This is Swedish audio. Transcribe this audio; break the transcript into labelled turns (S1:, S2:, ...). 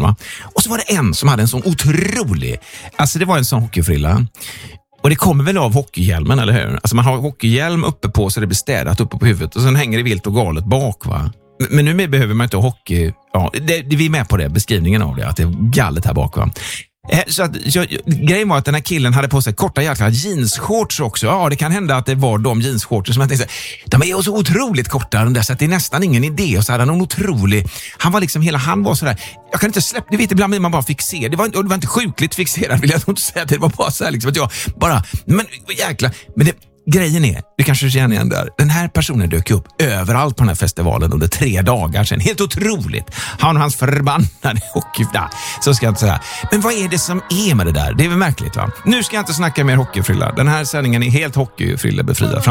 S1: va? Och så var det en som hade en sån otrolig, alltså det var en sån hockeyfrilla. Och det kommer väl av hockeyhjälmen, eller hur? Alltså man har hockeyhjälm uppe på så det blir städat uppe på huvudet och sen hänger det vilt och galet bak, va? Men nu behöver man inte hockey. Ja, vi är med på det, beskrivningen av det, att det är galet här bak, va? Så att, grejen var att den här killen hade på sig korta jäkla jeansshorts också. Ja, det kan hända att det var de jeansshorts som jag tänkte, de är ju så otroligt korta den där, så att det är nästan ingen idé. Och så hade han en otrolig, han var liksom han var sådär, jag kan inte släppa, du vet ibland man bara fick se, det var inte sjukligt fixerad, vill jag inte säga, det var bara så här liksom att jag bara, men jäkla, men det, grejen är, du kanske känner igen där, den här personen dök upp överallt på den här festivalen under 3 dagar sedan. Helt otroligt. Han och hans förbannade hockey. Så ska jag inte säga. Men vad är det som är med det där? Det är väl märkligt, va? Nu ska jag inte snacka mer hockeyfrilla. Den här sändningen är helt hockeyfrilla befriad.